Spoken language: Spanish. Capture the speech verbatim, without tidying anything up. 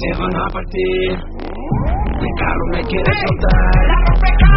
se van a partir. Mi carro me quiere soltar.